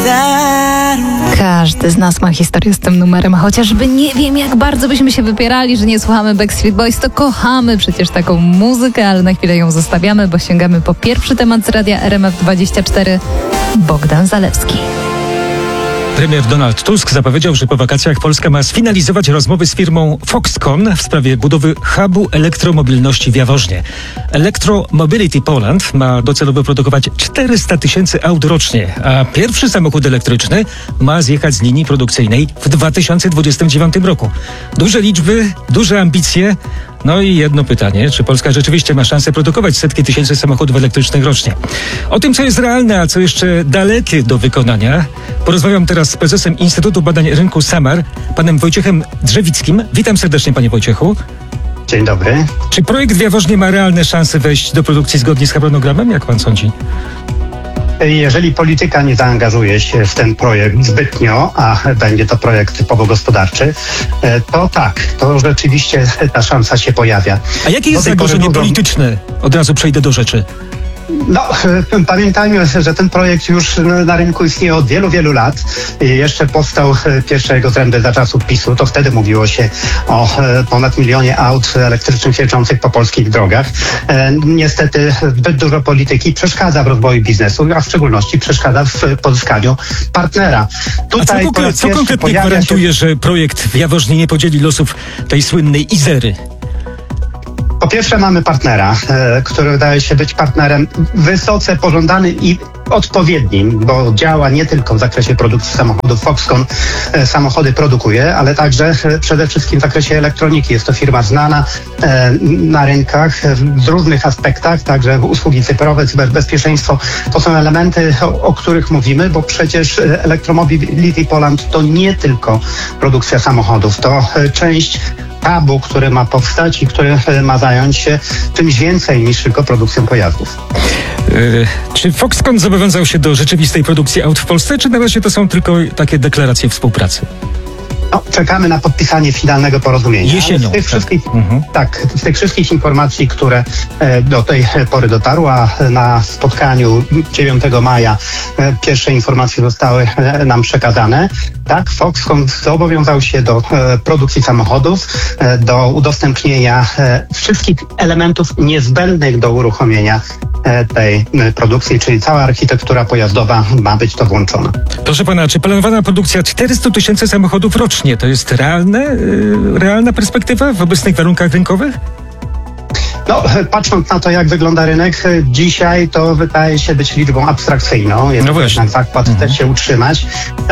Każdy z nas ma historię z tym numerem, chociażby nie wiem, jak bardzo byśmy się wypierali, że nie słuchamy Backstreet Boys, to kochamy przecież taką muzykę, ale na chwilę ją zostawiamy, bo sięgamy po pierwszy temat z radia RMF24. Bogdan Zalewski. Premier Donald Tusk zapowiedział, że po wakacjach Polska ma sfinalizować rozmowy z firmą Foxconn w sprawie budowy hubu elektromobilności w Jaworznie. Electromobility Poland ma docelowo produkować 400 000 aut rocznie, a pierwszy samochód elektryczny ma zjechać z linii produkcyjnej w 2029 roku. Duże liczby, duże ambicje. No i jedno pytanie, czy Polska rzeczywiście ma szansę produkować setki tysięcy samochodów elektrycznych rocznie? O tym, co jest realne, a co jeszcze dalekie do wykonania, porozmawiam teraz z prezesem Instytutu Badań Rynku SAMAR, panem Wojciechem Drzewickim. Witam serdecznie, panie Wojciechu. Dzień dobry. Czy projekt w Jaworznie ma realne szanse wejść do produkcji zgodnie z harmonogramem, jak pan sądzi? Jeżeli polityka nie zaangażuje się w ten projekt zbytnio, a będzie to projekt typowo gospodarczy, to tak, to rzeczywiście ta szansa się pojawia. A jakie jest zagrożenie polityczne? Od razu przejdę do rzeczy. No, pamiętajmy, że ten projekt już na rynku istnieje od wielu, wielu lat. Jeszcze powstał pierwsze jego zręby za czasów PiS-u. To wtedy mówiło się o ponad 1 milionie aut elektrycznych jeżdżących po polskich drogach. Niestety zbyt dużo polityki przeszkadza w rozwoju biznesu, a w szczególności przeszkadza w pozyskaniu partnera. Tutaj co konkretnie gwarantuje, że projekt w Jaworznie nie podzieli losów tej słynnej Izery? Po pierwsze mamy partnera, który wydaje się być partnerem wysoce pożądanym i odpowiednim, bo działa nie tylko w zakresie produkcji samochodów. Foxconn samochody produkuje, ale także przede wszystkim w zakresie elektroniki. Jest to firma znana na rynkach w różnych aspektach, także usługi cyfrowe, cyberbezpieczeństwo. To są elementy, o których mówimy, bo przecież Electromobility Poland to nie tylko produkcja samochodów, to część hubu, który ma powstać i który ma zająć się czymś więcej niż tylko produkcją pojazdów. Czy Foxconn zobowiązał się do rzeczywistej produkcji aut w Polsce, czy na razie to są tylko takie deklaracje współpracy? No, czekamy na podpisanie finalnego porozumienia. Jesienią. Z tych wszystkich informacji, które do tej pory dotarły, a na spotkaniu 9 maja pierwsze informacje zostały nam przekazane. Tak, Foxconn zobowiązał się do produkcji samochodów, do udostępnienia wszystkich elementów niezbędnych do uruchomienia tej produkcji, czyli cała architektura pojazdowa ma być to włączona. Proszę pana, czy planowana produkcja 400 000 samochodów rocznie to jest realna perspektywa w obecnych warunkach rynkowych? No, patrząc na to, jak wygląda rynek dzisiaj, to wydaje się być liczbą abstrakcyjną. Jest jednak zakład chce się utrzymać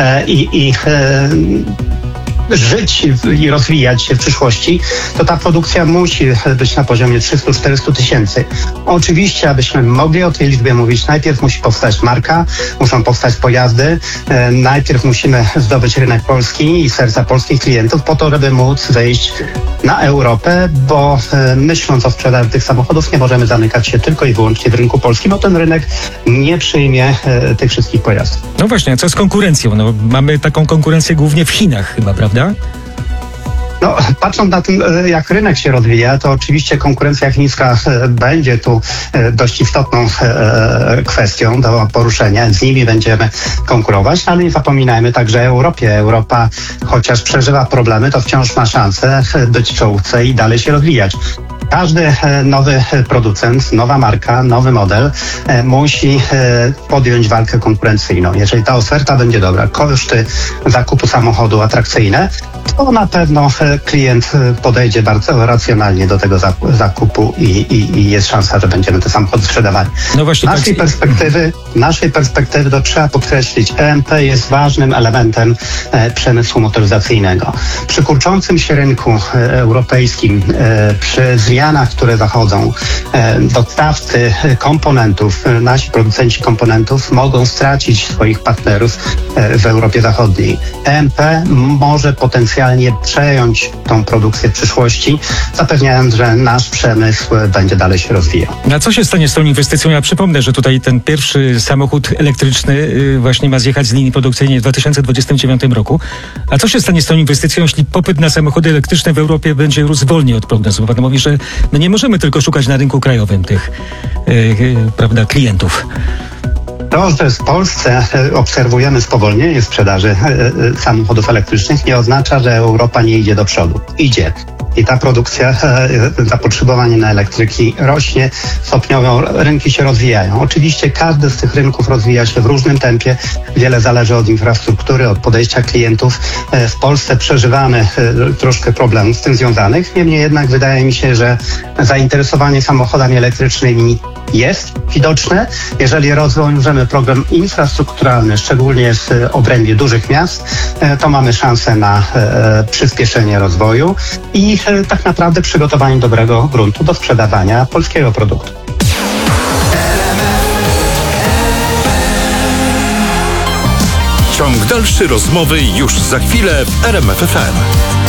żyć i rozwijać się w przyszłości, to ta produkcja musi być na poziomie 300-400 tysięcy. Oczywiście, abyśmy mogli o tej liczbie mówić, najpierw musi powstać marka, muszą powstać pojazdy, najpierw musimy zdobyć rynek polski i serca polskich klientów po to, żeby móc wejść na Europę, bo myśląc o sprzedaży tych samochodów nie możemy zamykać się tylko i wyłącznie w rynku polskim, bo ten rynek nie przyjmie tych wszystkich pojazdów. No właśnie, a co z konkurencją? No, mamy taką konkurencję głównie w Chinach chyba, prawda? No, patrząc na tym, jak rynek się rozwija, to oczywiście konkurencja chińska będzie tu dość istotną kwestią do poruszenia. Z nimi będziemy konkurować, ale nie zapominajmy także o Europie. Europa, chociaż przeżywa problemy, to wciąż ma szansę być w czołówce i dalej się rozwijać. Każdy nowy producent, nowa marka, nowy model musi podjąć walkę konkurencyjną. Jeżeli ta oferta będzie dobra, koszty zakupu samochodu atrakcyjne, to na pewno klient podejdzie bardzo racjonalnie do tego zakupu i jest szansa, że będziemy te samochody sprzedawali. No właśnie, naszej perspektywy to trzeba podkreślić, EMP jest ważnym elementem przemysłu motoryzacyjnego. Przy kurczącym się rynku europejskim, przy zmianach, które zachodzą, dostawcy komponentów, nasi producenci komponentów mogą stracić swoich partnerów w Europie Zachodniej. EMP może potencjalnie przejąć tą produkcję w przyszłości, zapewniając, że nasz przemysł będzie dalej się rozwijał. A co się stanie z tą inwestycją? Ja przypomnę, że tutaj ten pierwszy samochód elektryczny właśnie ma zjechać z linii produkcyjnej w 2029 roku. A co się stanie z tą inwestycją, jeśli popyt na samochody elektryczne w Europie będzie rósł wolniej od prognozy? Bo pan mówi, że my nie możemy tylko szukać na rynku krajowym tych klientów. To, że w Polsce obserwujemy spowolnienie sprzedaży samochodów elektrycznych, nie oznacza, że Europa nie idzie do przodu. Idzie. I ta produkcja, zapotrzebowanie na elektryki rośnie, stopniowo rynki się rozwijają. Oczywiście każdy z tych rynków rozwija się w różnym tempie. Wiele zależy od infrastruktury, od podejścia klientów. W Polsce przeżywamy troszkę problemów z tym związanych. Niemniej jednak wydaje mi się, że zainteresowanie samochodami elektrycznymi jest widoczne. Jeżeli rozwiążemy problem infrastrukturalny, szczególnie w obrębie dużych miast, to mamy szansę na przyspieszenie rozwoju i tak naprawdę przygotowanie dobrego gruntu do sprzedawania polskiego produktu. Ciąg dalszy rozmowy już za chwilę w RMF FM.